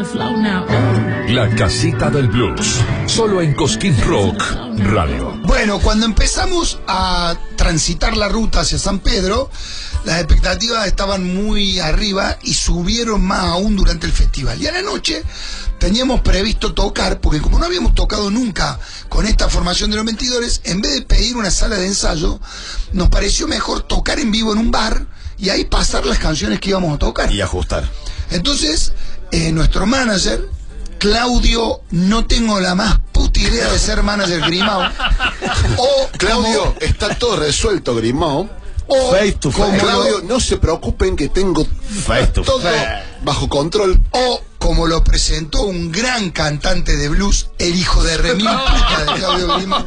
La casita del blues, solo en Cosquín Rock Radio. Bueno, cuando empezamos a transitar la ruta hacia San Pedro, las expectativas estaban muy arriba y subieron más aún durante el festival. Y a la noche teníamos previsto tocar, porque como no habíamos tocado nunca con esta formación de los Mentidores, en vez de pedir una sala de ensayo, nos pareció mejor tocar en vivo en un bar y ahí pasar las canciones que íbamos a tocar. Y ajustar. Entonces, nuestro manager, Claudio, no tengo la más puta idea de ser manager Grimao. O Claudio, está todo resuelto, Grimao. O Face to face. Claudio, no se preocupen que tengo todo bajo control. O como lo presentó un gran cantante de blues, el hijo de remil puta de Claudio Grimao.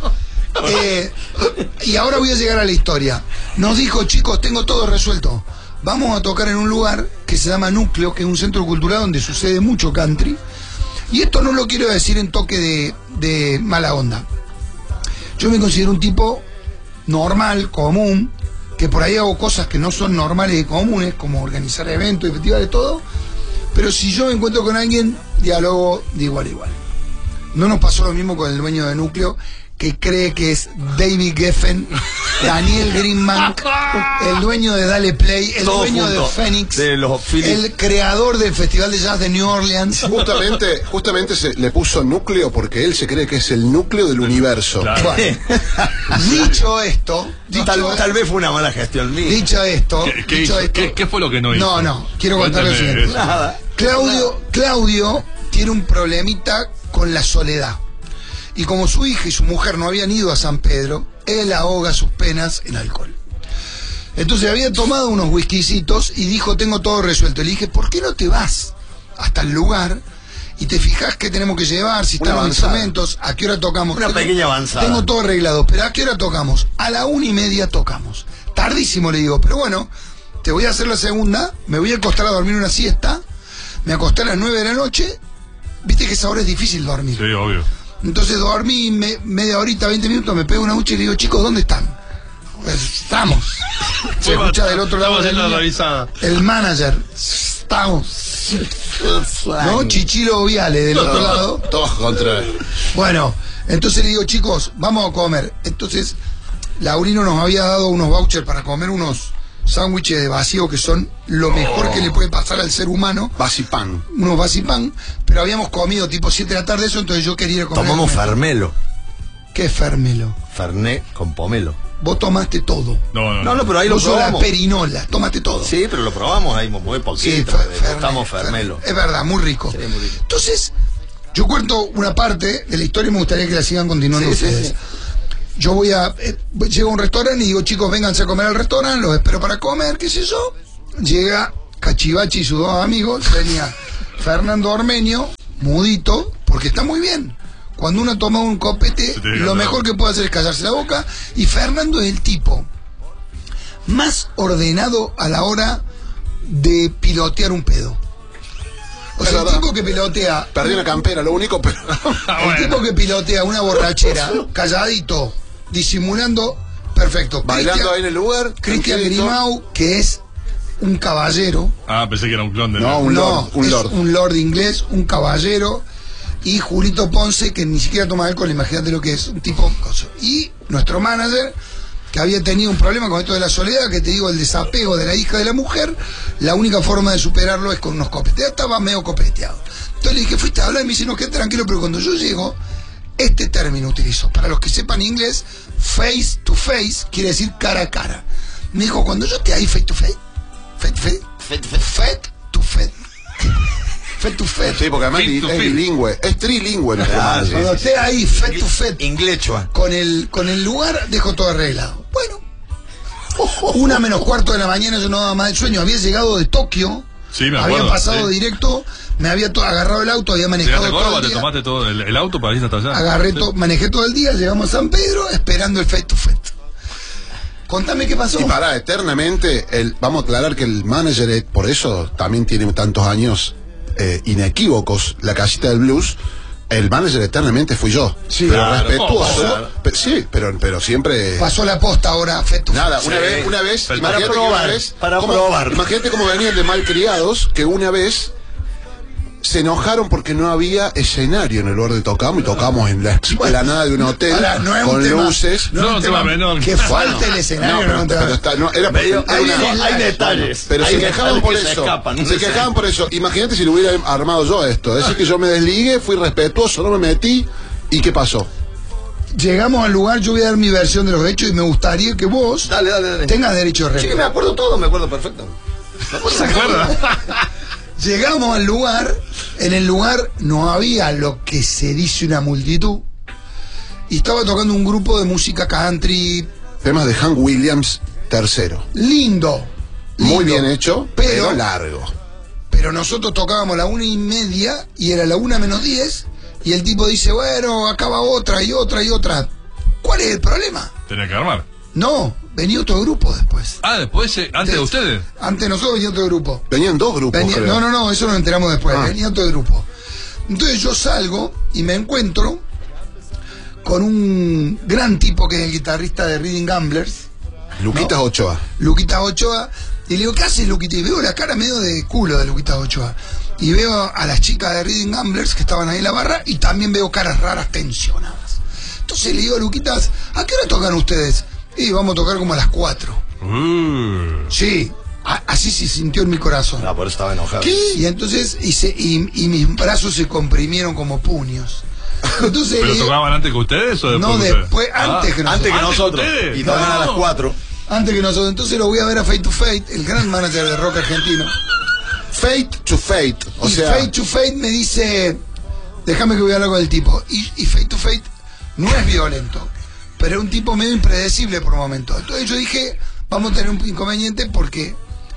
Y ahora voy a llegar a la historia. Nos dijo, chicos, tengo todo resuelto. Vamos a tocar en un lugar que se llama Núcleo, que es un centro cultural donde sucede mucho country. Y esto no lo quiero decir en toque de mala onda. Yo me considero un tipo normal, común, que por ahí hago cosas que no son normales y comunes, como organizar eventos y festivales, todo. Pero si yo me encuentro con alguien, dialogo de igual a igual. No nos pasó lo mismo con el dueño de Núcleo, que cree que es David Geffen, Daniel Greenman, el dueño de Dale Play, el dueño de Phoenix, el creador del Festival de Jazz de New Orleans. Justamente se le puso núcleo porque él se cree que es el núcleo del universo. Claro. Bueno, dicho esto, Tal vez fue una mala gestión mía. dicho esto, ¿Qué fue lo que no hizo? No, quiero contar lo siguiente. Nada. Claudio tiene un problemita con la soledad. Y como su hija y su mujer no habían ido a San Pedro, él ahoga sus penas en alcohol. Entonces había tomado unos whiskycitos y dijo, tengo todo resuelto. Le dije, ¿por qué no te vas hasta el lugar y te fijas qué tenemos que llevar, si están los instrumentos, a qué hora tocamos? Una pequeña avanzada. Tengo todo arreglado, pero ¿a qué hora tocamos? A la 1:30 tocamos. Tardísimo, le digo, pero bueno, te voy a hacer la segunda, me voy a acostar a dormir una siesta, me acosté a las 9 de la noche, viste que esa hora es difícil dormir. Sí, obvio. Entonces dormí media horita, 20 minutos, me pego una ducha y le digo, chicos, ¿dónde están? Pues estamos. Se escucha del otro lado de la línea, el manager. Estamos. ¿No? Chichiro Viale del otro lado. Todos contra. Bueno, entonces le digo, chicos, vamos a comer. Entonces, Laurino nos había dado unos vouchers para comer unos sándwiches de vacío que son lo mejor que le puede pasar al ser humano. Vasipán. Unos vasipán, pero habíamos comido tipo 7 de la tarde eso, entonces yo quería ir a comer. Tomamos fermelo. ¿Qué es fermelo? Fernet con pomelo. Vos tomaste todo. No, pero ahí lo Vos sos la probamos. perinola, tómate todo. Sí, pero lo probamos ahí muy poquito. Estamos fermelo. Es verdad, muy rico. Sí, muy rico. Entonces, yo cuento una parte de la historia y me gustaría que la sigan continuando ustedes. Sí. Yo llego a un restaurante y digo, chicos, vénganse a comer al restaurante, los espero para comer, qué sé yo. Llega Cachivachi y sus dos amigos, venía Fernando Ormeño, mudito, porque está muy bien. Cuando uno toma un copete, lo mejor que puede hacer es callarse la boca. Y Fernando es el tipo más ordenado a la hora de pilotear un pedo. O sea, el tipo que pilotea... Perdí una campera, lo único, pero... El tipo que pilotea una borrachera, calladito, disimulando, perfecto. Bailando ahí en el lugar. Cristian Grimau, que es un caballero. Ah, pensé que era un clon de No, un lord. Un lord inglés, un caballero. Y Julito Ponce, que ni siquiera toma alcohol, imagínate lo que es, un tipo... Y nuestro manager, que había tenido un problema con esto de la soledad, que te digo, el desapego de la hija de la mujer, la única forma de superarlo es con unos copetes. Ya estaba medio copeteado. Entonces le dije, fuiste a hablar, y me dice, no, quédate tranquilo, pero cuando yo llego, este término utilizo. Para los que sepan inglés, face to face quiere decir cara a cara. Me dijo, cuando yo te ahí face to face, face to face. Fet to fet. Sí, porque además es bilingüe, es trilingüe. Cuando esté ahí, fet to fet, Inglechua. con el lugar, dejo todo arreglado. Bueno, 1:45 de la mañana, yo no daba más de sueño. Había llegado de Tokio, Sí, me acuerdo, había pasado directo, me había agarrado el auto, había manejado ¿Llegaste a todo Córdoba? el ¿Te día. tomaste todo el auto para ir hasta allá? Manejé todo el día, llegamos a San Pedro, esperando el fet to fet. Contame qué pasó. Y pará, eternamente, vamos a aclarar que el manager, por eso también tiene tantos años inequívocos, la casita del blues. El manager eternamente fui yo. Sí, pero claro, respetuoso. claro. Sí, pero siempre. Pasó la posta ahora, fet to fet. Nada, Sí. una vez, Para imagínate que probar, una vez, para probar. Imagínate cómo venían de malcriados, que una vez se enojaron porque no había escenario en el lugar de tocamos y tocamos en la explanada de un hotel con luces. No, un tema menor. Que falte el escenario. Hay detalles. Pero se quejaban por eso. Se quejaban por eso. Imagínate si lo hubiera armado yo esto. Es decir, que yo me desligué, fui respetuoso, no me metí. ¿Y qué pasó? Llegamos al lugar, yo voy a dar mi versión de los hechos y me gustaría que vos dale. tengas derecho de réplica. Sí, me acuerdo todo, me acuerdo perfecto. ¿Se acuerda? Llegamos al lugar, en el lugar no había lo que se dice una multitud, y estaba tocando un grupo de música country. Temas de Hank Williams III. Lindo. Muy bien hecho, pero largo. Pero nosotros tocábamos a la 1:30 y era la 1:10, y el tipo dice, bueno, acaba otra y otra y otra. ¿Cuál es el problema? Tenía que armar. No, venía otro grupo después. Ah, después, antes de ustedes. Antes de nosotros venía otro grupo. Venían dos grupos, creo. No, eso nos enteramos después. Venía otro grupo. Entonces yo salgo y me encuentro con un gran tipo que es el guitarrista de Reading Gamblers. Luquitas Ochoa. Luquitas Ochoa. Y le digo, ¿qué haces, Luquita? Y veo la cara medio de culo de Luquitas Ochoa. Y veo a las chicas de Reading Gamblers que estaban ahí en la barra, y también veo caras raras tensionadas. Entonces le digo a Luquitas, ¿a qué hora tocan ustedes? Y vamos a tocar como a las 4. Sí, así se sintió en mi corazón. No, por eso estaba enojado. ¿Qué? Y entonces y mis brazos se comprimieron como puños. Entonces, ¿pero tocaban antes que ustedes o después? No, después, antes que nosotros. Antes que nosotros. Y tocaban a las 4. Antes que nosotros. Entonces lo voy a ver a Fate to Fate, el gran manager de rock argentino. Fate to Fate. O sea, Fate to Fate me dice, déjame que voy a hablar con el tipo. Y Fate to Fate no es violento, pero es un tipo medio impredecible por momentos. Entonces yo dije, vamos a tener un inconveniente porque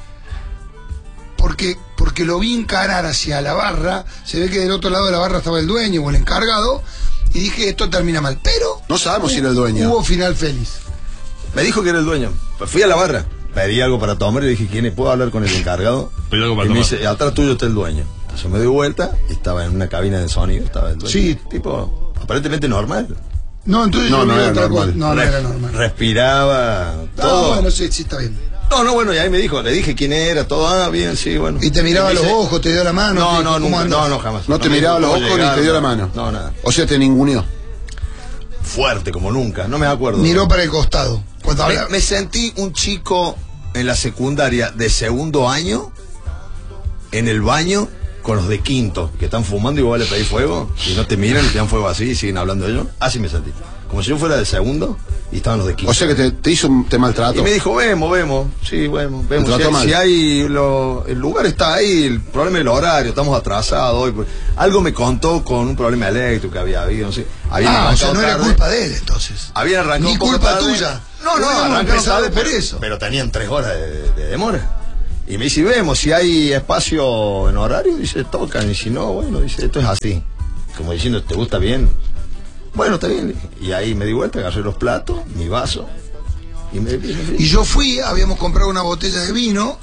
lo vi encarar hacia la barra. Se ve que del otro lado de la barra estaba el dueño o el encargado, y dije, esto termina mal. Pero no sabemos si era el dueño. Hubo final feliz. Me dijo que era el dueño. Pues fui a la barra, pedí algo para tomar y le dije, ¿quién puedo hablar con el encargado? Pedí algo para y tomar. me dice, atrás tuyo está el dueño. Entonces me doy vuelta y estaba en una cabina de sonido, estaba el dueño. Sí. Tipo, aparentemente normal. No, entonces no yo vi era otra normal. cosa. No era normal. Respiraba, todo. Bueno, sí, está bien. No, bueno, y ahí me dijo, le dije quién era, todo, bien, sí, bueno. Y te miraba me los dice, ojos, te dio la mano. No, nunca, no, jamás. No te miraba los ojos ni te dio la mano. No, nada. O sea, te ninguneó. Fuerte como nunca, no me acuerdo. Miró para el costado. Cuando Me sentí un chico en la secundaria de segundo año, en el baño, con los de quinto, que están fumando y vos le pedís fuego, y no te miran y te dan fuego así y siguen hablando de ellos. Así me sentí. Como si yo fuera de segundo y estaban los de quinto. O sea que te maltrató. Y me dijo, vemos. Sí, vemos. Si hay el lugar está ahí, el problema es el horario, estamos atrasados hoy. Algo me contó con un problema eléctrico que había habido, no sé. O sea, no era culpa de él, entonces. Habían arrancado ni un poco culpa tarde. tuya. No, arrancaron tarde por eso. Pero tenían 3 horas de demora. Y me dice, vemos, si hay espacio en horario, dice, tocan. Y si no, bueno, dice, esto es así. Como diciendo, ¿te gusta bien? Bueno, está bien. Y ahí me di vuelta, agarré los platos, mi vaso. Y yo fui, habíamos comprado una botella de vino.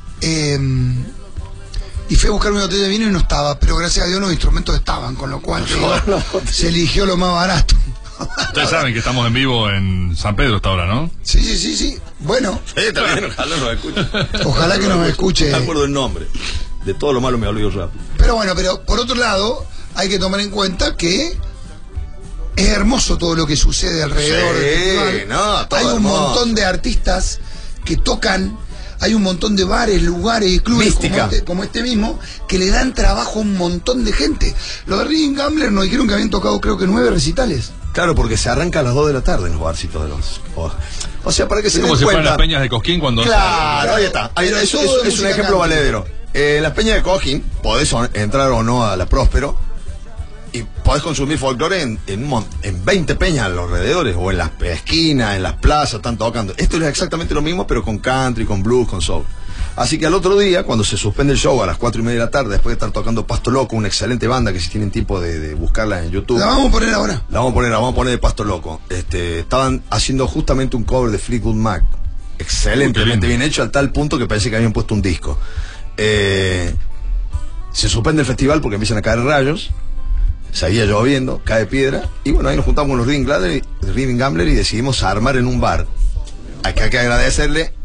Y fui a buscar una botella de vino y no estaba. Pero gracias a Dios los instrumentos estaban, con lo cual se eligió lo más barato. Ustedes saben que estamos en vivo en San Pedro hasta ahora, ¿no? Sí. Bueno. También, ojalá nos escuche. Ojalá que nos escuche. No me acuerdo el nombre. De todo lo malo me olvido rápido. Pero bueno, por otro lado, hay que tomar en cuenta que es hermoso todo lo que sucede alrededor del festival. Hay un montón de artistas que tocan. Hay un montón de bares, lugares, clubes como este mismo, que le dan trabajo a un montón de gente. Los de Reading Gamblers nos dijeron que habían tocado creo que 9 recitales. Claro, porque se arranca a las 2 de la tarde en los barcitos de los... O sea, para que se den como cuenta... si fueran las peñas de Cosquín cuando... Claro, ahí está. Es un ejemplo valedero. En las peñas de Cosquín podés entrar o no a la Próspero y podés consumir folclore en 20 peñas a los alrededores, o en las esquinas, en las plazas, están tocando. Esto es exactamente lo mismo, pero con country, con blues, con soul. Así que al otro día, cuando se suspende el show a las 4:30 de la tarde, después de estar tocando Pasto Loco, una excelente banda que si tienen tiempo de buscarla en YouTube. La vamos a poner ahora. La vamos a poner de Pasto Loco. Estaban haciendo justamente un cover de Fleetwood Mac. Excelentemente bien hecho, al tal punto que parece que habían puesto un disco. Se suspende el festival porque empiezan a caer rayos. Seguía lloviendo, cae piedra. Y bueno, ahí nos juntamos con los Reading Gamblers y decidimos armar en un bar. Hay que agradecerle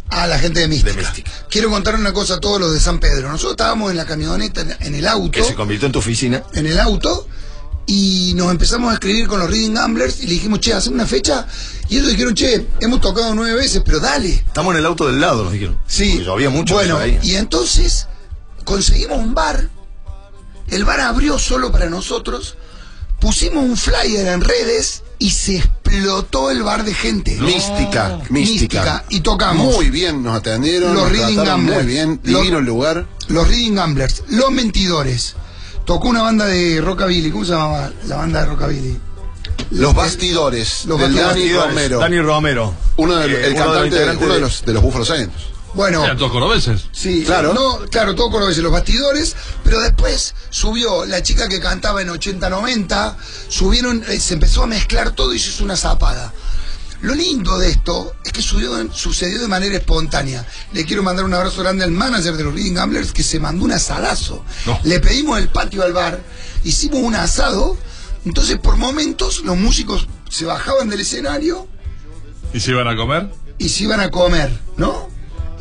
A la gente de Mística. Quiero contar una cosa a todos los de San Pedro. Nosotros estábamos en la camioneta, en el auto. Que se convirtió en tu oficina. En el auto. Y nos empezamos a escribir con los Reading Gamblers. Y le dijimos, che, hacemos una fecha. Y ellos dijeron, che, hemos tocado 9 veces, pero dale. Estamos en el auto del lado, nos dijeron. Sí. Porque llovía mucho. Bueno, ahí. y entonces conseguimos un bar. El bar abrió solo para nosotros. Pusimos un flyer en redes y se explotó el bar de gente. No. Mística. Y tocamos. Muy bien nos atendieron. Los nos Reading trataron Gamblers. muy bien, divino el lugar. Los Reading Gamblers. Los Mentidores. Tocó una banda de rockabilly. ¿Cómo se llamaba la banda de rockabilly? Los Bastidores. Los del Bastidores. Dani Romero. Dani Romero. Uno de, el cantante, uno de los Buffalo Saints. Bueno, Eran todos cordobeses. sí, Claro. claro, todo cordobeses, los Bastidores, pero después subió la chica que cantaba en 80-90, subieron, se empezó a mezclar todo y se hizo una zapada. Lo lindo de esto es que sucedió de manera espontánea. Le quiero mandar un abrazo grande al manager de los Reading Gamblers que se mandó un asadazo. No. Le pedimos el patio al bar, hicimos un asado, entonces por momentos los músicos se bajaban del escenario ¿Y se iban a comer? y se iban a comer, ¿no?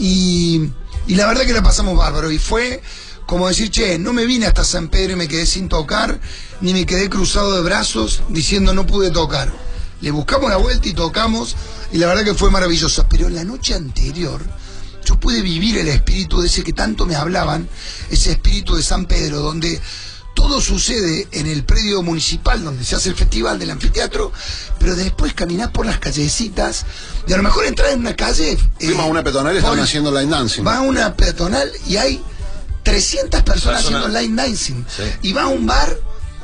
Y la verdad que la pasamos bárbaro. Y fue como decir, che, no me vine hasta San Pedro y me quedé sin tocar, ni me quedé cruzado de brazos diciendo no pude tocar. Le buscamos la vuelta y tocamos, y la verdad que fue maravillosa. Pero la noche anterior yo pude vivir el espíritu de ese que tanto me hablaban, ese espíritu de San Pedro, donde todo sucede en el predio municipal donde se hace el festival del anfiteatro, pero después caminás por las callecitas y a lo mejor entras en una calle. Fuimos a una peatonal y estaban haciendo line dancing. Va a una peatonal y hay 300 personas haciendo line dancing. Sí. Y va a un bar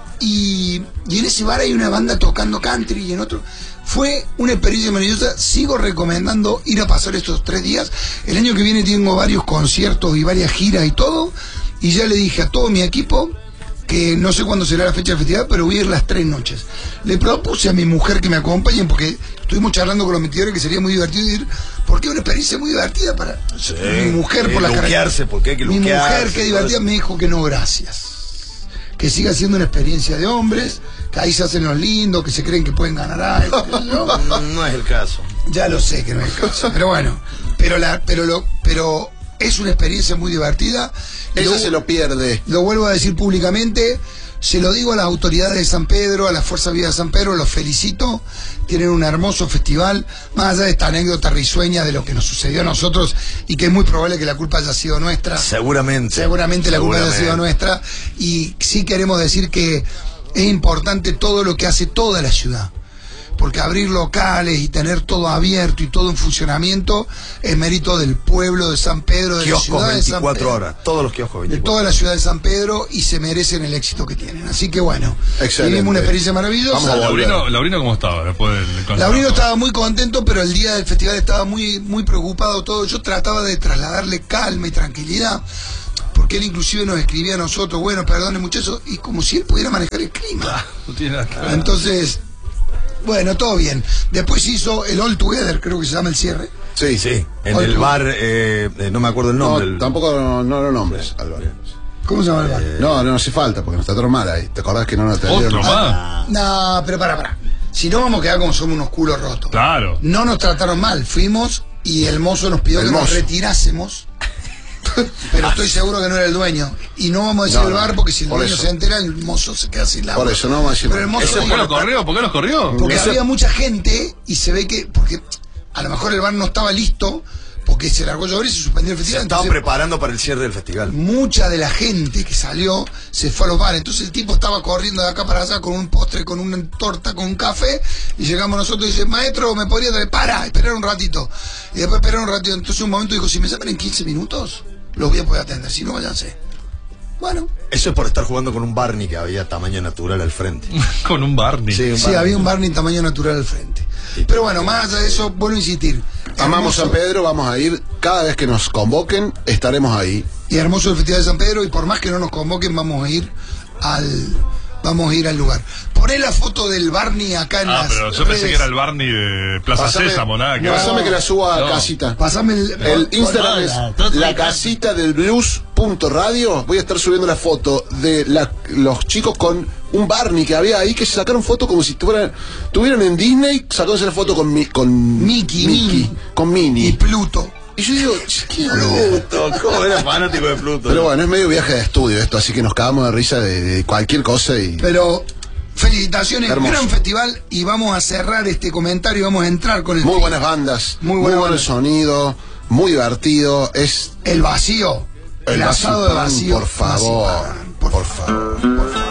y en ese bar hay una banda tocando country y en otro. Fue una experiencia maravillosa. Sigo recomendando ir a pasar estos 3 días. El año que viene tengo varios conciertos y varias giras y todo. Y ya le dije a todo mi equipo que no sé cuándo será la fecha del festival, pero voy a ir las 3 noches. Le propuse a mi mujer que me acompañen porque estuvimos charlando con los Mentidores que sería muy divertido ir, porque es una experiencia muy divertida para mi mujer por la luquearse, porque hay que Mi luquearse, mujer, que divertida, me dijo que no, gracias. Que siga siendo una experiencia de hombres, que ahí se hacen los lindos, que se creen que pueden ganar algo. No es el caso. Ya lo sé que no es el caso, pero bueno, pero es una experiencia muy divertida. Ella se lo pierde. Lo vuelvo a decir públicamente, se lo digo a las autoridades de San Pedro, a la Fuerza Viva de San Pedro, los felicito, tienen un hermoso festival, más allá de esta anécdota risueña de lo que nos sucedió a nosotros y que es muy probable que la culpa haya sido nuestra. Seguramente La culpa haya sido nuestra, y sí queremos decir que es importante todo lo que hace toda la ciudad. Porque abrir locales y tener todo abierto y todo en funcionamiento es mérito del pueblo de San Pedro, de Kioscos la ciudad de San 24 Pedro, horas, todos los kioscos 24 de toda la ciudad de San Pedro, y se merecen el éxito que tienen. Así que bueno, Excelente. vivimos una experiencia maravillosa. Vamos a volver. Laurino, ¿cómo estaba después del concierto? Laurino estaba muy contento, pero el día del festival estaba muy, muy preocupado todo. Yo trataba de trasladarle calma y tranquilidad, porque él inclusive nos escribía a nosotros, bueno, perdone muchachos, y como si él pudiera manejar el clima. No tiene nada que ver. Entonces, bueno, todo bien. Después hizo el All Together, creo que se llama el cierre. Sí, Sí, en Hoy el tú. bar, no me acuerdo el No, nombre. tampoco no lo nombres, Álvaro. ¿Cómo se llama el bar? No hace falta, porque nos trataron mal ahí. ¿Te acordás que no nos atendieron? ¿Otro más? No, pero para. Si no, vamos a quedar como somos unos culos rotos. Claro. No nos trataron mal, fuimos y el mozo nos pidió El que nos mozo. retirásemos. Pero estoy seguro que no era el dueño. Y no vamos a decir No, el no, bar porque si el por dueño eso. se entera, el mozo se queda sin laburo. Por eso no vamos a decir. Pero el mozo ¿Por dijo, qué los corrió? ¿Por qué los corrió? porque Eso- había mucha gente y se ve que, porque a lo mejor el bar no estaba listo, porque se largó a llover y se suspendió el Se festival. estaban Entonces, preparando para el cierre del festival. mucha de la gente que salió se fue a los bares. Entonces el tipo estaba corriendo de acá para allá con un postre, con una torta, con un café, y llegamos nosotros y dice, maestro, ¿me podría traer? Para, esperar un ratito. Y después esperar un ratito. Entonces un momento dijo, si me llaman en 15 minutos, los voy a poder atender, si no, váyanse. Bueno, Eso es por estar jugando con un Barney que había tamaño natural al frente. Con un Barney. Sí, sí, había un Barney tamaño natural al frente. Pero bueno, más allá de eso, vuelvo a insistir. Amamos Hermoso. San Pedro, vamos a ir. Cada vez que nos convoquen, estaremos ahí. Y hermoso el Festival de San Pedro, y por más que no nos convoquen, vamos a ir al lugar. Poné la foto del Barney acá en las Pero yo pensé redes. que era el Barney de Plaza Pasame- Sésamo, nada que ver. Pásame que la suba No. a casita. Pasame El Instagram es la casita del blues.radio. Voy a estar subiendo la foto de los chicos con un Barney que había ahí, que se sacaron foto como si tuvieran en Disney, sacándose la foto con Mickey, Minnie. con y Minnie. Pluto. Y yo digo, qué Pluto, ¿cómo era fanático de Pluto? Pero bueno, es medio viaje de estudio esto, así que nos cagamos de risa de cualquier cosa y... Pero felicitaciones, Hermoso. gran festival, y vamos a cerrar este comentario, vamos a entrar con el Muy tema. buenas bandas, Muy muy buena buen banda. sonido, muy divertido, es... El vacío, el asado de vacío. por favor, Marzipan, por por favor, por favor.